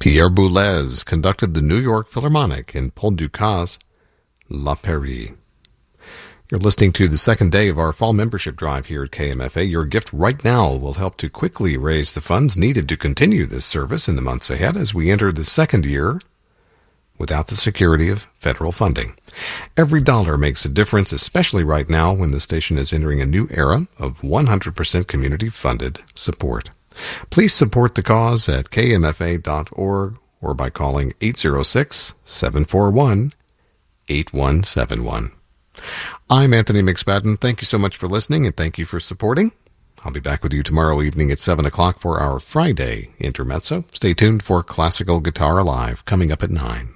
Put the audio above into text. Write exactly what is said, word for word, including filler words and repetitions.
Pierre Boulez conducted the New York Philharmonic in Paul Dukas' La Prairie. You're listening to the second day of our fall membership drive here at K M F A. Your gift right now will help to quickly raise the funds needed to continue this service in the months ahead as we enter the second year without the security of federal funding. Every dollar makes a difference, especially right now when the station is entering a new era of one hundred percent community-funded support. Please support the cause at K M F A dot org or by calling eight zero six, seven four one, eight one seven one. I'm Anthony McSpadden. Thank you so much for listening, and thank you for supporting. I'll be back with you tomorrow evening at seven o'clock for our Friday Intermezzo. Stay tuned for Classical Guitar Live coming up at nine.